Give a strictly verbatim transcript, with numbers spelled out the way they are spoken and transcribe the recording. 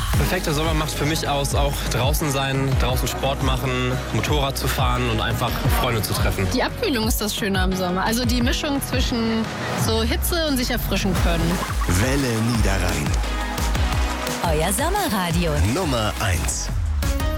Perfekter Sommer macht für mich aus, auch draußen sein, draußen Sport machen, Motorrad zu fahren und einfach Freunde zu treffen. Die Abkühlung ist das Schöne am Sommer. Also die Mischung zwischen so Hitze und sich erfrischen können. Welle Niederrhein. Euer Sommerradio Nummer eins.